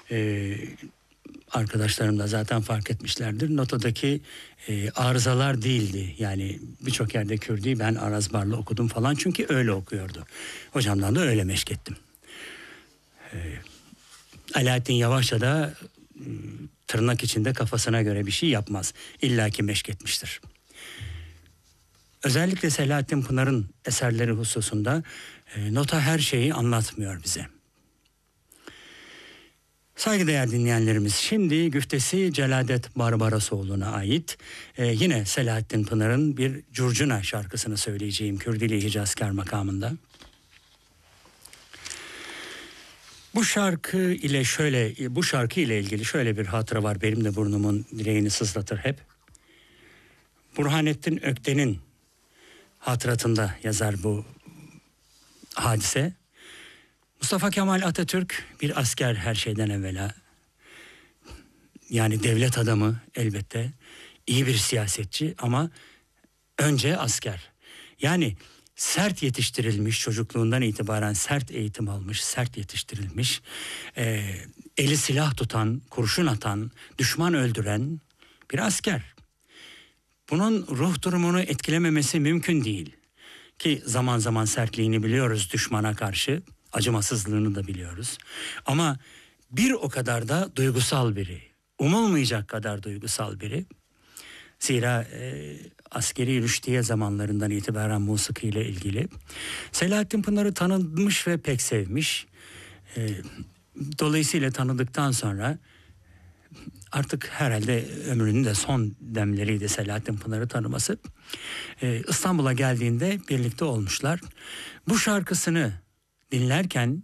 Arkadaşlarım da zaten fark etmişlerdir. Notadaki arızalar değildi. Yani birçok yerde Kürdi'yi ben arazbarla okudum falan. Çünkü öyle okuyordu. Hocamdan da öyle meşk ettim. Alaaddin Yavaşça da tırnak içinde kafasına göre bir şey yapmaz. İlla ki meşk etmiştir. Özellikle Selahattin Pınar'ın eserleri hususunda nota her şeyi anlatmıyor bize. Saygıdeğer dinleyenlerimiz, şimdi güftesi Celadet Barbarasoğlu'na ait yine Selahattin Pınar'ın bir curcuna şarkısını söyleyeceğim Kürdili Hicazkar makamında. Bu şarkı ile ilgili şöyle bir hatıra var, benim de burnumun direğini sızlatır hep. Burhanettin Ökten'in hatıratında yazar bu hadise. Mustafa Kemal Atatürk bir asker her şeyden evvela. Yani devlet adamı elbette. İyi bir siyasetçi ama önce asker. Yani sert yetiştirilmiş, çocukluğundan itibaren sert eğitim almış, sert yetiştirilmiş. Eli silah tutan, kurşun atan, düşman öldüren bir asker. Bunun ruh durumunu etkilememesi mümkün değil. Ki zaman zaman sertliğini biliyoruz düşmana karşı. Acımasızlığını da biliyoruz. Ama bir o kadar da duygusal biri. Umulmayacak kadar duygusal biri. Zira askeri rüştiye zamanlarından itibaren musiki ile ilgili. Selahattin Pınar'ı tanımış ve pek sevmiş. Dolayısıyla tanıdıktan sonra artık herhalde ömrünün de son demleriydi Selahattin Pınar'ı tanıması. İstanbul'a geldiğinde birlikte olmuşlar. Bu şarkısını dinlerken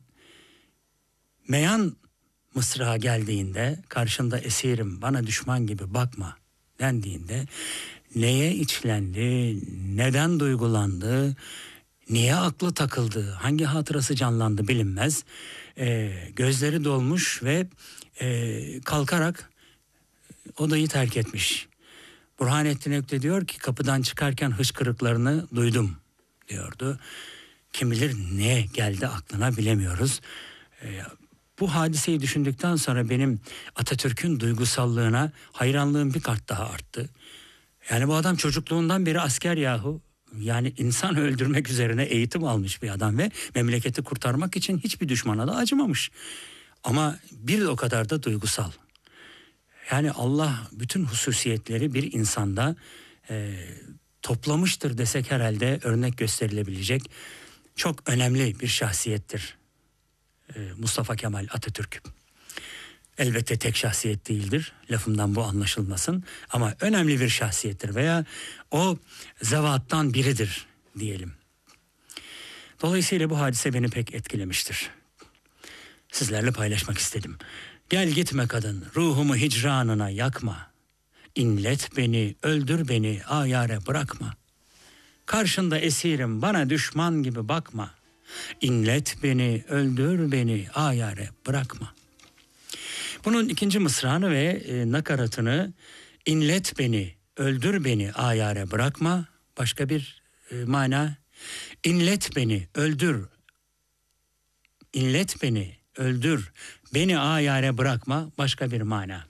meyan mısrağı geldiğinde, karşında esirim bana düşman gibi bakma dendiğinde neye içlendi, neden duygulandı, niye aklı takıldı, hangi hatırası canlandı bilinmez. Gözleri dolmuş ve kalkarak odayı terk etmiş. Burhanettin Ökte diyor ki kapıdan çıkarken hıçkırıklarını duydum diyordu. Kim bilir ne geldi aklına bilemiyoruz. Bu hadiseyi düşündükten sonra benim Atatürk'ün duygusallığına hayranlığım bir kat daha arttı. Yani bu adam çocukluğundan beri asker yahu. Yani insan öldürmek üzerine eğitim almış bir adam ve memleketi kurtarmak için hiçbir düşmana da acımamış. Ama bir o kadar da duygusal. Yani Allah bütün hususiyetleri bir insanda toplamıştır desek herhalde örnek gösterilebilecek çok önemli bir şahsiyettir Mustafa Kemal Atatürk. Elbette tek şahsiyet değildir, lafımdan bu anlaşılmasın, ama önemli bir şahsiyettir veya o zevattan biridir diyelim. Dolayısıyla bu hadise beni pek etkilemiştir. Sizlerle paylaşmak istedim. Gel gitme kadın, ruhumu hicranına yakma. İnlet beni, öldür beni, ayare bırakma. Karşında esirim, bana düşman gibi bakma. İnlet beni, öldür beni, ayare bırakma. Bunun ikinci mısrağını ve nakaratını inlet beni, öldür beni, ayare bırakma. Başka bir mana. İnlet beni, öldür. İnlet beni, öldür. Beni ayare bırakma. Başka bir mana.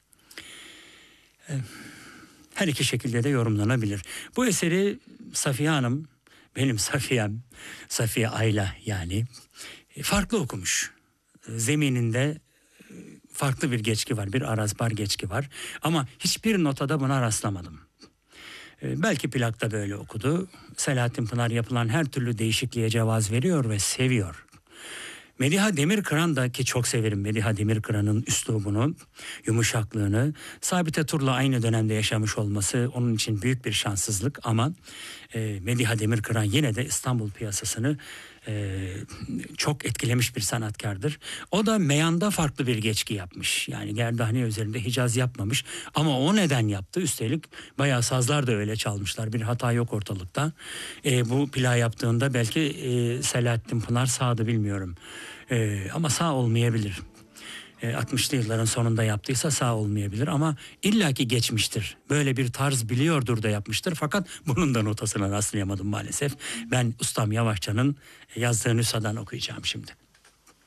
Her iki şekilde de yorumlanabilir. Bu eseri Safiye Hanım, benim Safiyem, Safiye Ayla yani, farklı okumuş. Zemininde farklı bir geçki var, bir arazbar geçki var. Ama hiçbir notada buna rastlamadım. Belki plakta böyle okudu. Selahattin Pınar yapılan her türlü değişikliğe cevaz veriyor ve seviyor. Mediha Demirkıran da, ki çok severim Mediha Demirkıran'ın üslubunu, yumuşaklığını, Sabite Tur'la aynı dönemde yaşamış olması onun için büyük bir şanssızlık, ama Mediha Demirkıran yine de İstanbul piyasasını çok etkilemiş bir sanatkardır. O da meyanda farklı bir geçki yapmış. Yani Gerdahane üzerinde Hicaz yapmamış, ama o neden yaptı? Üstelik bayağı sazlar da öyle çalmışlar. Bir hata yok ortalıkta. Bu plağı yaptığında belki Selahattin Pınar sağdı, bilmiyorum. Ama sağ olmayabilir. 60'lı yılların sonunda yaptıysa sağ olmayabilir, ama illaki geçmiştir. Böyle bir tarz biliyordur da yapmıştır, fakat bunun da notasına rastlayamadım maalesef. Ben ustam Yavaşça'nın yazdığı nüshadan okuyacağım şimdi.